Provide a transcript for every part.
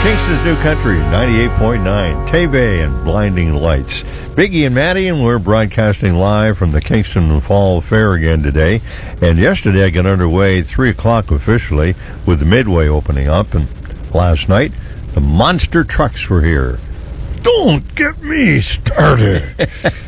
Kingston's New Country, 98.9, Tebe and Blinding Lights. Biggie and Maddie, and we're broadcasting live from the Kingston Fall Fair again today. And yesterday I got underway at 3 o'clock officially with the Midway opening up. And last night, the monster trucks were here. Don't get me started.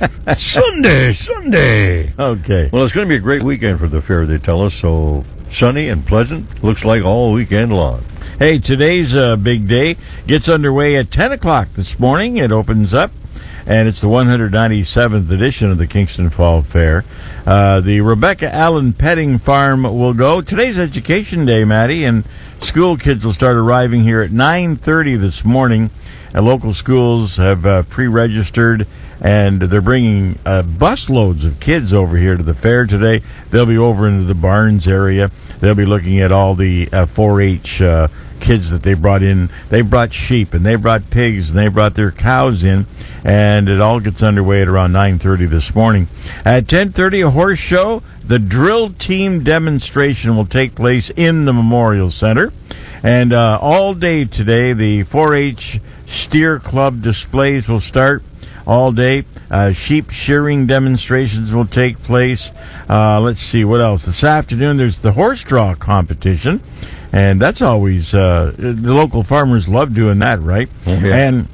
Sunday. Okay. Well, it's going to be a great weekend for the fair, they tell us. So sunny and pleasant. Looks like all weekend long. Hey, today's a big day. Gets underway at 10 o'clock this morning. It opens up, and it's the 197th edition of the Kingston Fall Fair. The Rebecca Allen Petting Farm will go. Today's Education Day, Maddie, and school kids will start arriving here at 9:30 this morning. Local schools have pre-registered, and they're bringing busloads of kids over here to the fair today. They'll be over into the Barnes area. They'll be looking at all the 4-H kids that they brought in. They brought sheep, and they brought pigs, and they brought their cows in, and it all gets underway at around 9:30 this morning. At 10:30, a horse show. The drill team demonstration will take place in the Memorial Center. And all day today, the 4-H Steer Club displays will start all day. Sheep shearing demonstrations will take place. Let's see, what else? This afternoon, there's the horse draw competition. And that's always, the local farmers love doing that, right? Okay.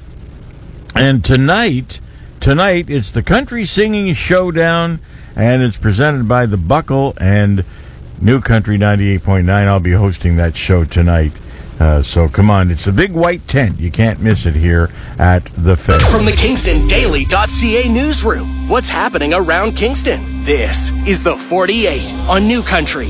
And tonight, it's the Country Singing Showdown, and it's presented by the Buckle and New Country 98.9. I'll be hosting that show tonight. So come on, it's the big white tent. You can't miss it here at the fair. From the KingstonDaily.ca newsroom, what's happening around Kingston? This is the 48 on New Country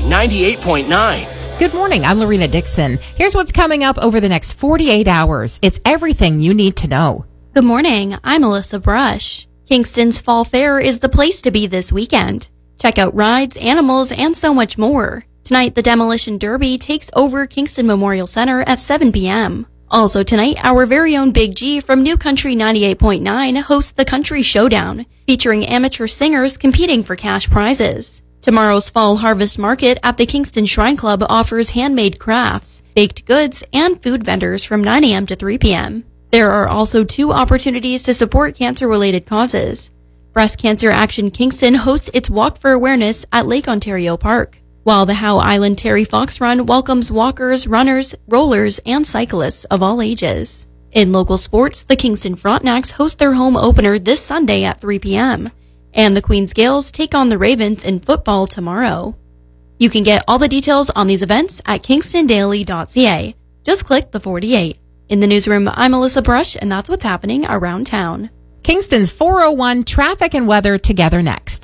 98.9. Good morning, I'm Lorena Dixon. Here's what's coming up over the next 48 hours. It's everything you need to know. Good morning, I'm Alyssa Brush. Kingston's Fall Fair is the place to be this weekend. Check out rides, animals, and so much more. Tonight, the Demolition Derby takes over Kingston Memorial Center at 7 p.m. Also tonight, our very own Big G from New Country 98.9 hosts the Country Showdown, featuring amateur singers competing for cash prizes. Tomorrow's Fall Harvest Market at the Kingston Shrine Club offers handmade crafts, baked goods, and food vendors from 9 a.m. to 3 p.m. There are also 2 opportunities to support cancer-related causes. Breast Cancer Action Kingston hosts its Walk for Awareness at Lake Ontario Park, while the Howe Island Terry Fox Run welcomes walkers, runners, rollers, and cyclists of all ages. In local sports, the Kingston Frontenacs host their home opener this Sunday at 3 p.m., and the Queen's Gales take on the Ravens in football tomorrow. You can get all the details on these events at KingstonDaily.ca. Just click the 48. In the newsroom, I'm Alyssa Brush, and that's what's happening around town. Kingston's 401 traffic and weather together next.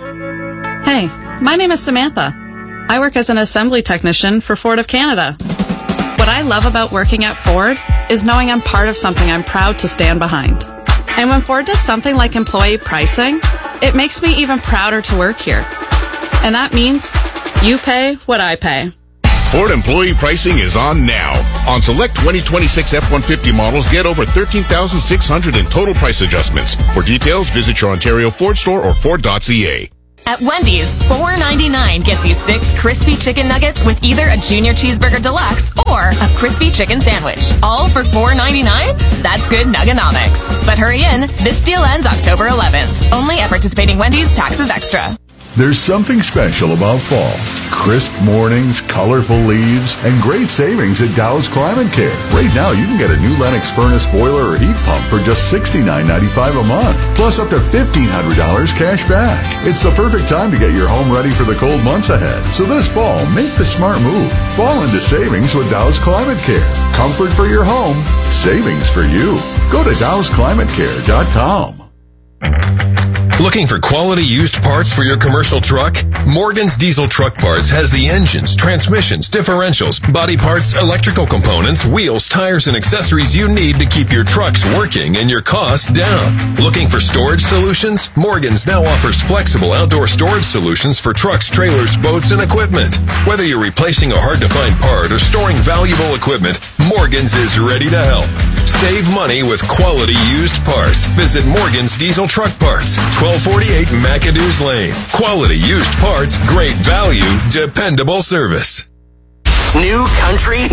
Hey, my name is Samantha. I work as an assembly technician for Ford of Canada. What I love about working at Ford is knowing I'm part of something I'm proud to stand behind. And when Ford does something like employee pricing, it makes me even prouder to work here. And that means you pay what I pay. Ford employee pricing is on now. On select 2026 F-150 models, get over $13,600 in total price adjustments. For details, visit your Ontario Ford store or Ford.ca. At Wendy's, $4.99 gets you 6 crispy chicken nuggets with either a Junior Cheeseburger Deluxe or a crispy chicken sandwich. All for $4.99? That's good nuggonomics. But hurry in, this deal ends October 11th. Only at participating Wendy's, taxes extra. There's something special about fall. Crisp mornings, colorful leaves, and great savings at Dow's Climate Care. Right now, you can get a new Lennox furnace, boiler, or heat pump for just $69.95 a month, plus up to $1,500 cash back. It's the perfect time to get your home ready for the cold months ahead. So this fall, make the smart move. Fall into savings with Dow's Climate Care. Comfort for your home, savings for you. Go to dowsclimatecare.com. Looking for quality used parts for your commercial truck? Morgan's Diesel Truck Parts has the engines, transmissions, differentials, body parts, electrical components, wheels, tires, and accessories you need to keep your trucks working and your costs down. Looking for storage solutions? Morgan's now offers flexible outdoor storage solutions for trucks, trailers, boats, and equipment. Whether you're replacing a hard-to-find part or storing valuable equipment, Morgan's is ready to help. Save money with quality used parts. Visit Morgan's Diesel Truck Parts, 1248 McAdoo's Lane. Quality used parts, great value, dependable service. New Country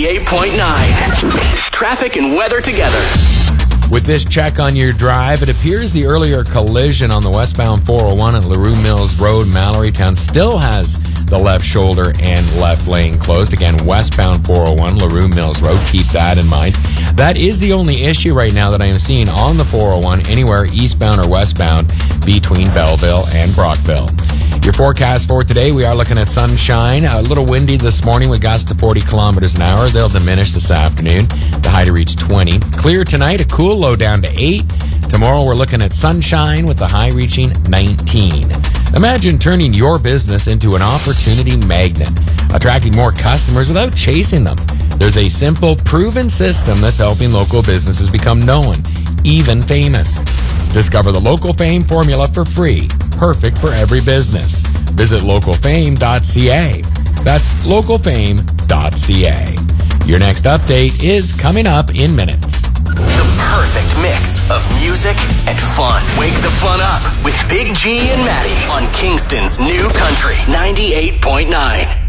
98.9. Traffic and weather together. With this check on your drive, it appears the earlier collision on the westbound 401 at LaRue Mills Road, Mallorytown, still has the left shoulder and left lane closed. Again, westbound 401, LaRue Mills Road. Keep that in mind. That is the only issue right now that I am seeing on the 401 anywhere eastbound or westbound between Belleville and Brockville. Your forecast for today, we are looking at sunshine. A little windy this morning with gusts to 40 kilometers an hour. They'll diminish this afternoon. The high to reach 20. Clear tonight, a cool low down to 8. Tomorrow we're looking at sunshine with the high reaching 19. Imagine turning your business into an opportunity magnet, attracting more customers without chasing them. There's a simple, proven system that's helping local businesses become known, even famous. Discover the Local Fame formula for free, perfect for every business. Visit localfame.ca. That's localfame.ca. Your next update is coming up in minutes. The perfect mix of music and fun. Wake the fun up with Big G and Maddie on Kingston's New Country 98.9.